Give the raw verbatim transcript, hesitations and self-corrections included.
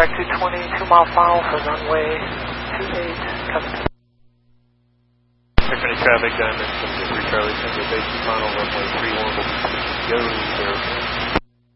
Track two twenty, two mile final for runway two eight, coming. Check any traffic, Diamond, from the three Charlie Central Base final, runway three one, go, zero.